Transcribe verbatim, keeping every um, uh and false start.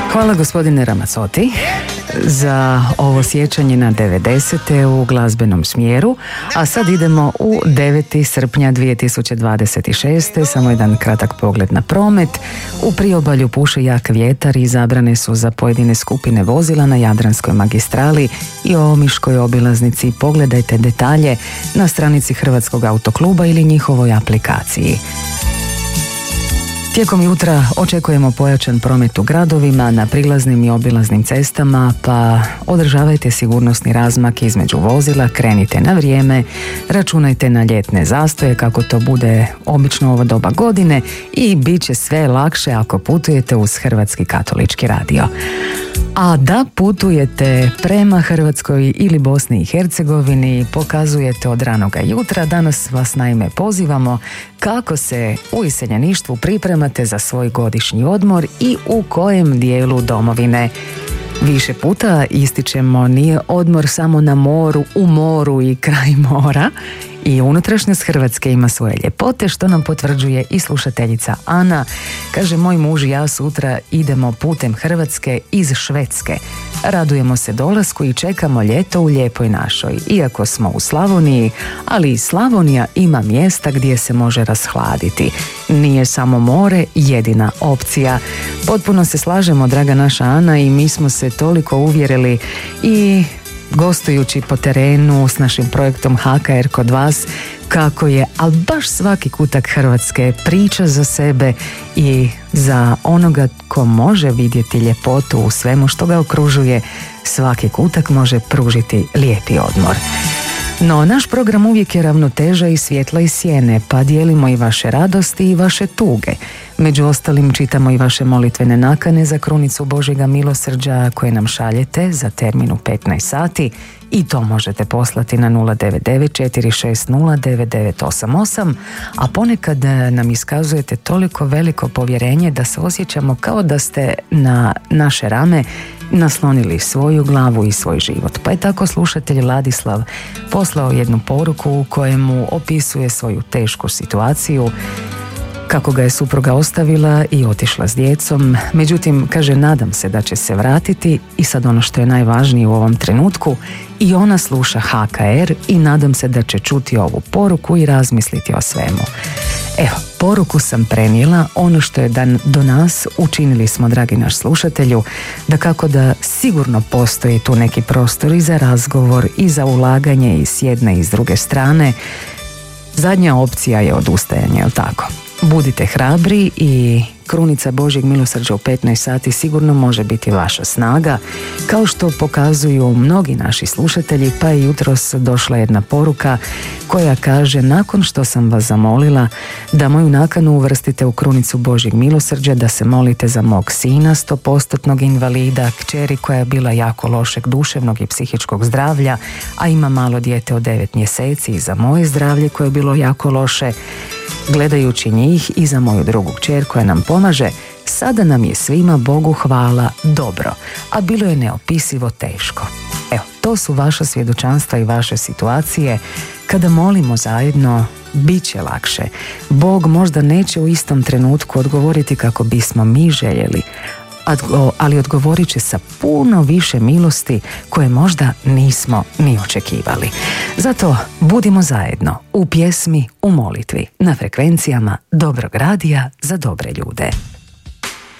Hvala gospodine Ramazzotti za ovo sjećanje na devedesete u glazbenom smjeru, a sad idemo u deveti srpnja dvije tisuće dvadeset šeste. Samo jedan kratak pogled na promet. U priobalju puše jak vjetar i zabrane su za pojedine skupine vozila na Jadranskoj magistrali i Omiškoj obilaznici. Pogledajte detalje na stranici Hrvatskog autokluba ili njihovoj aplikaciji. Tijekom jutra očekujemo pojačan promet u gradovima, na prilaznim i obilaznim cestama, pa održavajte sigurnosni razmak između vozila, krenite na vrijeme, računajte na ljetne zastoje kako to bude obično ovo doba godine i bit će sve lakše ako putujete uz Hrvatski katolički radio. A da putujete prema Hrvatskoj ili Bosni i Hercegovini, pokazujete od ranoga jutra. Danas vas naime pozivamo kako se u iseljeništvu pripremate za svoj godišnji odmor i u kojem dijelu domovine. Više puta ističemo, nije odmor samo na moru, u moru i kraj mora. I unutrašnjost Hrvatske ima svoje ljepote, što nam potvrđuje i slušateljica Ana. Kaže, moj muž i ja sutra idemo putem Hrvatske iz Švedske. Radujemo se dolasku i čekamo ljeto u lijepoj našoj. Iako smo u Slavoniji, ali i Slavonija ima mjesta gdje se može rashladiti. Nije samo more jedina opcija. Potpuno se slažemo, draga naša Ana, i mi smo se toliko uvjerili i gostujući po terenu s našim projektom H K R kod vas, kako je, ali baš svaki kutak Hrvatske priča za sebe i za onoga ko može vidjeti ljepotu u svemu što ga okružuje. Svaki kutak može pružiti lijepi odmor. No, naš program uvijek je ravnoteža i svjetla i sjene, pa dijelimo i vaše radosti i vaše tuge. Među ostalim čitamo i vaše molitvene nakane za krunicu Božjega milosrđa koje nam šaljete za termin u petnaest sati i to možete poslati na nula devet devet četiri šest nula devet devet osam osam, a ponekad nam iskazujete toliko veliko povjerenje da se osjećamo kao da ste na naše rame naslonili svoju glavu i svoj život. Pa je tako slušatelj Ladislav poslao jednu poruku u kojemu opisuje svoju tešku situaciju, kako ga je supruga ostavila i otišla s djecom. Međutim, kaže, nadam se da će se vratiti i sad ono što je najvažnije u ovom trenutku, i ona sluša H K R i nadam se da će čuti ovu poruku i razmisliti o svemu. Evo, poruku sam prenijela, ono što je dan do nas učinili smo, dragi naš slušatelju, da kako da sigurno postoji tu neki prostor i za razgovor i za ulaganje i s jedne i s druge strane. Zadnja opcija je odustajanje, jel tako? Budite hrabri i krunica Božjeg milosrđa u petnaest sati sigurno može biti vaša snaga, kao što pokazuju mnogi naši slušatelji, pa je jutros došla jedna poruka koja kaže, nakon što sam vas zamolila da moju nakanu uvrstite u krunicu Božjeg milosrđa, da se molite za mog sina, stopostotnog invalida, kćeri koja je bila jako lošeg duševnog i psihičkog zdravlja, a ima malo dijete od devet mjeseci, i za moje zdravlje koje je bilo jako loše, gledajući njih, i za moju drugu kćer koja nam pomaže, sada nam je svima, Bogu hvala, dobro, a bilo je neopisivo teško. Evo, to su vaša svjedočanstva i vaše situacije. Kada molimo zajedno, bit će lakše. Bog možda neće u istom trenutku odgovoriti kako bismo mi željeli, ali odgovorit će sa puno više milosti koje možda nismo ni očekivali. Zato budimo zajedno u pjesmi, u molitvi, na frekvencijama Dobrog radija za dobre ljude.